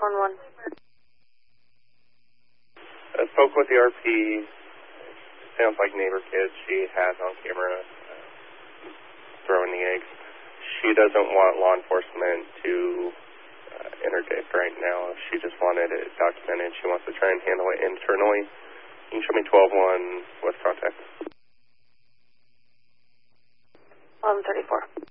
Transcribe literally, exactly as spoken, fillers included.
one one. I spoke with the R P. Sounds like neighbor kid. She has on camera uh, throwing the eggs. She doesn't want law enforcement to uh, interdict right now. She just wanted it documented. She wants to try and handle it internally. Can you show me twelve one with contact? eleven thirty-four.